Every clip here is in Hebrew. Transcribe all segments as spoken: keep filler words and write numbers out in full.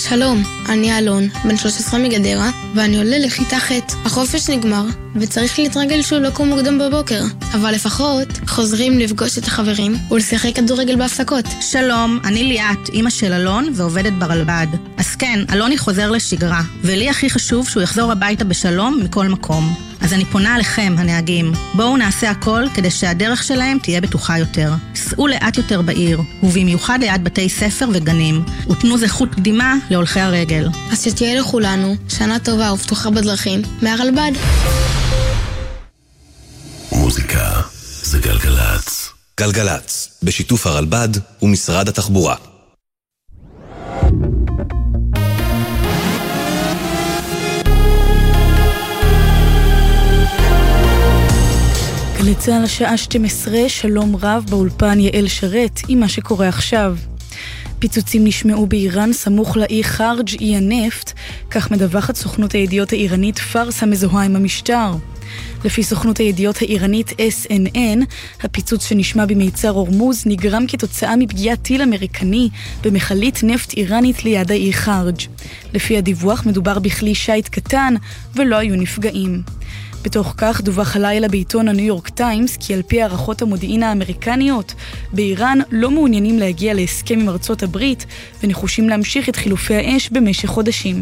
שלום, אני אלון, בן שלוש עשרה מגדרה, ואני עולה לכיתה ח'. החופש נגמר, וצריך להתרגל שוב לקום מוקדם בבוקר. אבל לפחות חוזרים לפגוש את החברים ולשחק כדורגל בהפסקות. שלום, אני ליאת, אמא של אלון ועובדת ברלב"ד. אז כן, אלוני חוזר לשגרה, ולי הכי חשוב שהוא יחזור הביתה בשלום מכל מקום. אז אני פונה עליכם, הנהגים. בואו נעשה הכל כדי שהדרך שלהם תהיה בטוחה יותר. סעו לאט יותר בעיר, ובמיוחד ליד בתי ספר וגנים, ותנו זכות קדימה להולכי הרגל. אז שתהיה לכולנו שנה טובה ובטוחה בדרכים מהרלב"ד. מוזיקה זה גלגלץ. גלגלץ, בשיתוף הרלב"ד ומשרד התחבורה. גלצה לשעה שתים עשרה, שלום רב באולפן יעל שרת עם מה שקורה עכשיו. פיצוצים נשמעו באיראן סמוך לאי חרג' אי הנפט, כך מדווחת סוכנות הידיעות האיראנית פארס המזוהה עם המשטר. לפי סוכנות הידיעות האיראנית אס אן אן, הפיצוץ שנשמע במיצר הורמוז נגרם כתוצאה מפגיעת טיל אמריקני במכלית נפט איראנית ליד האי חרג'. לפי הדיווח מדובר בכלי שייט קטן ולא היו נפגעים. בתוך כך דווח הלילה בעיתון הניו יורק טיימס כי על פי הערכות המודיעין האמריקניות, באיראן לא מעוניינים להגיע להסכם עם ארצות הברית ונחושים להמשיך את חילופי האש במשך חודשים.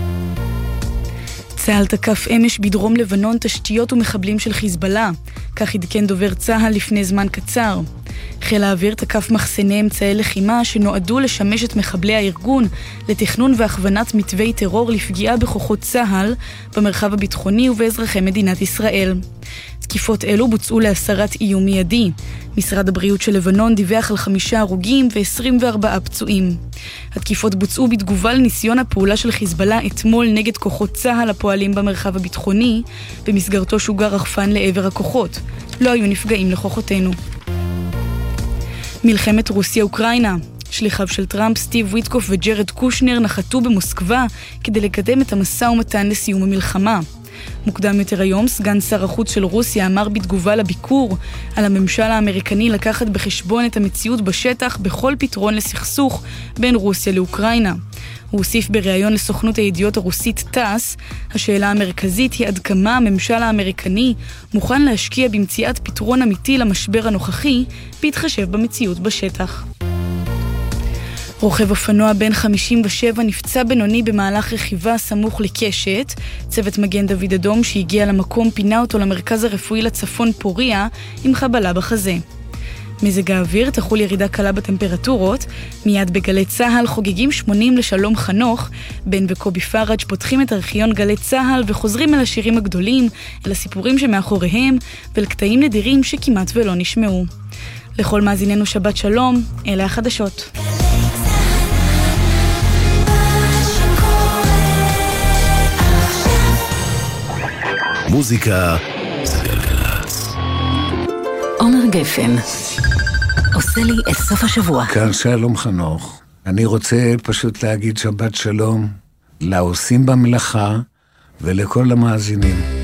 צה"ל תקף אמש בדרום לבנון תשתיות ומחבלים של חיזבאללה, כך עדכן דובר צה"ל לפני זמן קצר. חיל האוויר תקף מחסני אמצעי לחימה שנועדו לשמש את מחבלי הארגון לתכנון והכוונת מתווי טרור לפגיעה בכוחות צה"ל במרחב הביטחוני ובאזרחי מדינת ישראל. תקיפות אלו בוצעו להסרת איום מיידי. משרד הבריאות של לבנון דיווח על חמישה הרוגים ו-עשרים וארבעה פצועים. התקיפות בוצעו בתגובה לניסיון הפעולה של חיזבאללה אתמול נגד כוחות צה"ל הפועלים במרחב הביטחוני, במסגרתו שוגר רחפן לעבר הכוחות. לא היו נפגעים לכוחותינו. מלחמת רוסיה-אוקראינה. שליחיו של טראמפ, סטיב ויטקוף וג'רד קושנר נחתו במוסקבה כדי לקדם את המשא ומתן לסיום המלחמה. מוקדם יותר היום, סגן שר החוץ של רוסיה אמר בתגובה לביקור על הממשל האמריקני לקחת בחשבון את המציאות בשטח בכל פתרון לסכסוך בין רוסיה לאוקראינה. הוא הוסיף בריאיון לסוכנות הידיעות הרוסית טאס, השאלה המרכזית היא עד כמה הממשל האמריקני מוכן להשקיע במציאת פתרון אמיתי למשבר הנוכחי, בהתחשב במציאות בשטח. רוכב אופנוע בן חמישים ושבע נפצע בינוני במהלך רכיבה סמוך לקשת. צוות מגן דוד אדום שהגיע למקום פינה אותו למרכז הרפואי לצפון פוריה עם חבלה בחזה. מזג האוויר תחול ירידה קלה בטמפרטורות. מיד בגלי צהל חוגגים שמונים לשלום חנוך. בן וקובי פראג' פותחים את ארכיון גלי צהל וחוזרים אל השירים הגדולים, אל הסיפורים שמאחוריהם ולקטעים נדירים שכמעט ולא נשמעו. לכל מאזיננו שבת שלום, אלה החדשות. מוזיקה זה גלגלץ. עומר גפן עושה לי את סוף השבוע. כאן שלום חנוך. אני רוצה פשוט להגיד שבת שלום לעושים במלאכה ולכל המאזינים.